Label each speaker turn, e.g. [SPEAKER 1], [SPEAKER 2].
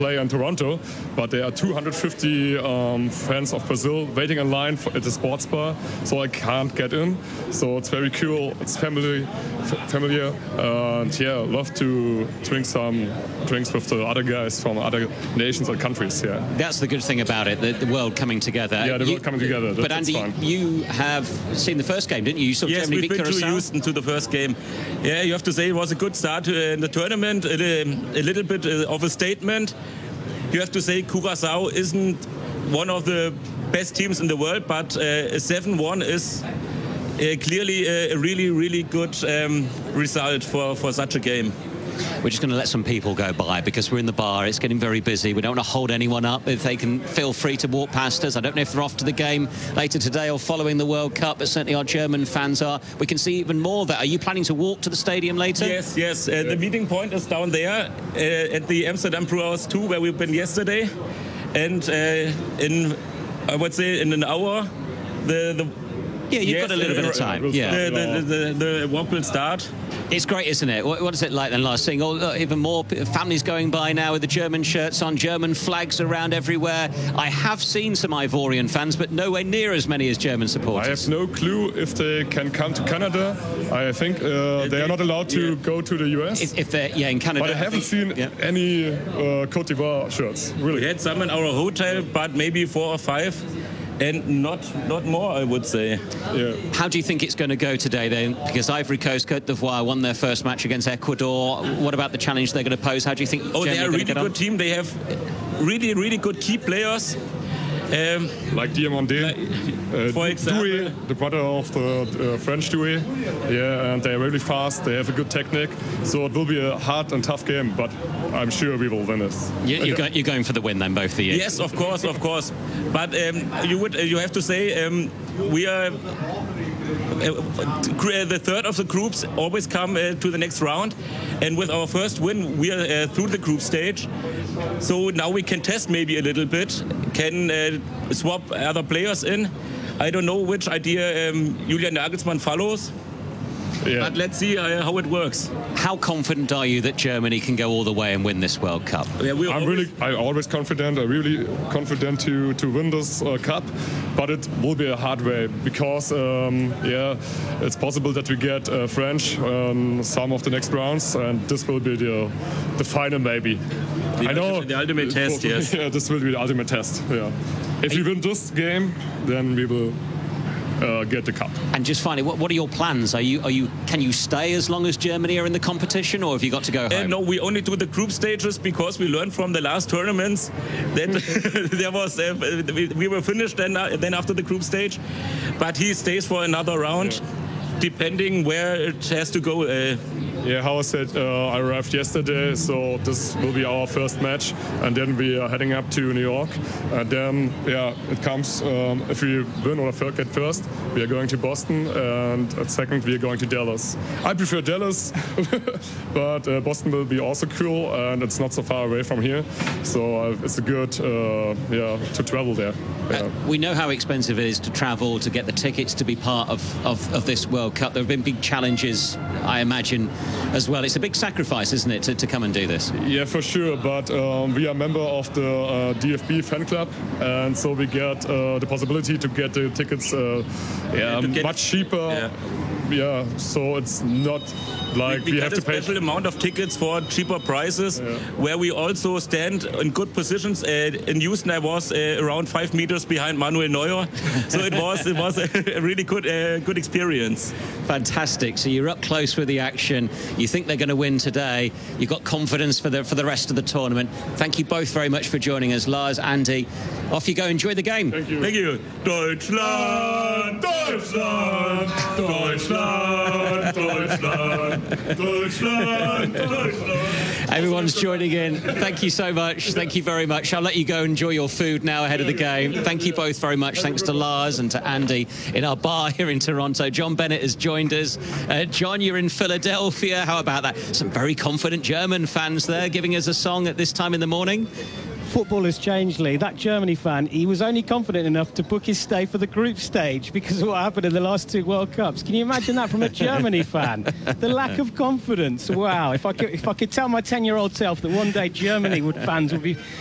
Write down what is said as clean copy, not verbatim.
[SPEAKER 1] play in Toronto, but there are 250 fans of Brazil waiting in line at the sports bar, so I can't get in. So it's very cool. It's familiar, and yeah, love to drink some drinks with the other guys from other nations or countries. Yeah,
[SPEAKER 2] that's the good thing about it, the world coming together.
[SPEAKER 1] Yeah, the world coming together.
[SPEAKER 2] But Andy, you have seen the first game, didn't you? You saw
[SPEAKER 3] yes,
[SPEAKER 2] Germany
[SPEAKER 3] we've been to Houston to the first game. Yeah, you have to say it was a good start in the tournament. A little bit of a statement. You have to say Curaçao isn't one of the best teams in the world, but a 7-1 is clearly a really, really good result for such a game.
[SPEAKER 2] We're just going to let some people go by because we're in the bar. It's getting very busy. We don't want to hold anyone up. If they can feel free to walk past us. I don't know if they're off to the game later today or following the World Cup, but certainly our German fans are. We can see even more of that. Are you planning to walk to the stadium later?
[SPEAKER 3] Yes, yes. The meeting point is down there at the Amsterdam Brewhouse 2, where we've been yesterday. And I would say in an hour,
[SPEAKER 2] yeah, you've got a little bit of time. Yeah,
[SPEAKER 3] the walk will start.
[SPEAKER 2] It's great, isn't it? What is it like then, Lars? Seeing even more families going by now with the German shirts on, German flags around everywhere. I have seen some Ivorian fans, but nowhere near as many as German supporters.
[SPEAKER 1] I have no clue if they can come to Canada. I think they are not allowed to go to the US.
[SPEAKER 2] If they're in Canada.
[SPEAKER 1] But I haven't seen any Côte d'Ivoire shirts. Really,
[SPEAKER 3] we had some in our hotel, but maybe 4 or 5. And not more, I would say.
[SPEAKER 1] Yeah.
[SPEAKER 2] How do you think it's going to go today, then? Because Ivory Coast, Côte d'Ivoire won their first match against Ecuador. What about the challenge they're going to pose? How do you think?
[SPEAKER 3] Oh, they're a really good team. They have really, really good key players.
[SPEAKER 1] Like Diomandé,
[SPEAKER 3] for example,
[SPEAKER 1] Doué, the brother of the French Doué. Yeah, and they're really fast. They have a good technique. So it will be a hard and tough game, but I'm sure we will win this.
[SPEAKER 2] You're going for the win then, both of you?
[SPEAKER 3] Yes, of course, of course. But you have to say we are the third of the groups always come to the next round, and with our first win we are through the group stage. So now we can test maybe a little bit, can swap other players in. I don't know which idea Julian Nagelsmann follows. Yeah. But let's see how it works.
[SPEAKER 2] How confident are you that Germany can go all the way and win this World Cup?
[SPEAKER 3] Yeah,
[SPEAKER 1] I'm always confident. I'm really confident to win this Cup, but it will be a hard way because it's possible that we get French some of the next rounds, and this will be the final maybe.
[SPEAKER 3] I know the ultimate test. Yes.
[SPEAKER 1] Yeah, this will be the ultimate test. Yeah. If we win this game, then we will get the cup.
[SPEAKER 2] And just finally, what are your plans? Can you stay as long as Germany are in the competition, or have you got to go home?
[SPEAKER 3] No, we only do the group stages because we learned from the last tournaments that there was we were finished then after the group stage, but he stays for another round, depending where it has to go.
[SPEAKER 1] Yeah, how I said, I arrived yesterday, so this will be our first match, and then we are heading up to New York, and then, it comes, if we win or get first, we are going to Boston, and at second, we are going to Dallas. I prefer Dallas, but Boston will be also cool, and it's not so far away from here, so it's a good, to travel there. Yeah.
[SPEAKER 2] We know how expensive it is to travel, to get the tickets to be part of this World Cup. There have been big challenges, I imagine, as well. It's a big sacrifice, isn't it, to come and do this?
[SPEAKER 1] Yeah, for sure, but we are a member of the DFB fan club, and so we get the possibility to get the tickets much cheaper. Yeah, so it's not like we have to pay a
[SPEAKER 3] special amount of tickets for cheaper prices, where we also stand in good positions. In Houston, I was around 5 meters behind Manuel Neuer, so it was a really good experience.
[SPEAKER 2] Fantastic. So you're up close with the action. You think they're going to win today. You've got confidence for the rest of the tournament. Thank you both very much for joining us, Lars, Andy. Off you go. Enjoy the game.
[SPEAKER 1] Thank you.
[SPEAKER 3] Thank you. Deutschland, Deutschland, Deutschland, Deutschland, Deutschland, Deutschland.
[SPEAKER 2] Everyone's joining in. Thank you so much. Thank you very much. I'll let you go enjoy your food now ahead of the game. Thank you both very much. Thanks to Lars and to Andy in our bar here in Toronto. John Bennett has joined us. John, you're in Philadelphia. How about that? Some very confident German fans there giving us a song at this time in the morning.
[SPEAKER 4] football has changed, Lee. That Germany fan, he was only confident enough to book his stay for the group stage because of what happened in the last 2 World Cups. Can you imagine that from a Germany fan? The lack of confidence. Wow. If I could tell my 10-year-old self that one day Germany fans would be